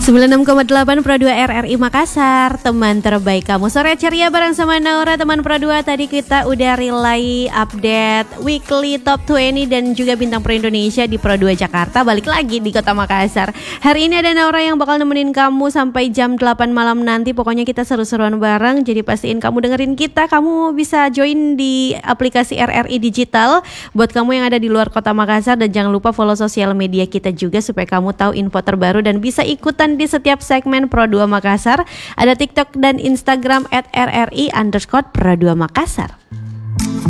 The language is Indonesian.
96,8 Pro 2 RRI Makassar, teman terbaik kamu. Sore ceria bareng sama Naura, teman Pro 2. Tadi kita udah relay update weekly top 20 dan juga bintang Pro Indonesia di Pro 2 Jakarta. Balik lagi di Kota Makassar. Hari ini ada Naura yang bakal nemenin kamu sampai jam 8 malam nanti. Pokoknya kita seru-seruan bareng. Jadi pastiin kamu dengerin kita. Kamu bisa join di aplikasi RRI Digital buat kamu yang ada di luar Kota Makassar. Dan jangan lupa follow sosial media kita juga supaya kamu tahu info terbaru dan bisa ikutan di setiap segmen Pro 2 Makassar. Ada TikTok dan Instagram @RRI_Pro 2 Makassar.